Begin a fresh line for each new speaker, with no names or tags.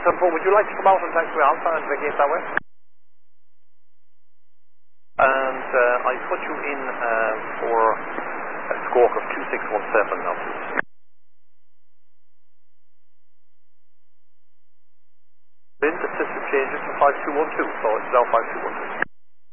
174, would you like to come out on taxiway Alpha and vacate that way? And I put you in for a score of 2617 now, please. Wind, the system changes to 5212, so it's now 5212.